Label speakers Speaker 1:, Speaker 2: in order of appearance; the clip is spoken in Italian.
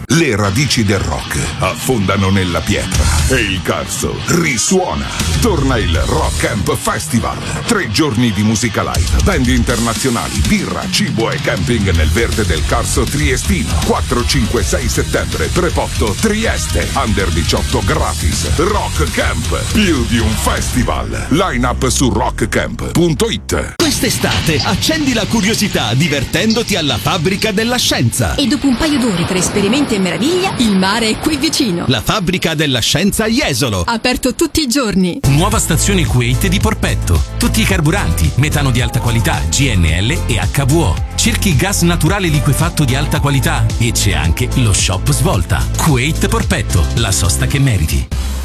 Speaker 1: Le radici del rock affondano nella pietra e il Carso risuona. Torna il Rock Camp Festival. 3 giorni di musica live, band internazionali, birra, cibo e camping nel verde del Carso triestino. 4, 5, 6 settembre, Trepotto, Trieste. Under 18 gratis. Rock Camp, più di un festival. Line up su rockcamp.it.
Speaker 2: Quest'estate accendi la curiosità divertendoti alla Fabbrica della Scienza.
Speaker 3: E dopo un paio d'ore tra esperimenti e meraviglia, il mare è qui vicino.
Speaker 2: La Fabbrica della Scienza Jesolo.
Speaker 3: Aperto tutti i giorni.
Speaker 4: Nuova stazione Kuwait di Porpetto. Tutti i carburanti, metano di alta qualità, GNL e HVO. Cerchi gas naturale liquefatto di alta qualità e c'è anche lo shop Svolta. Kuwait Porpetto, la sosta che meriti.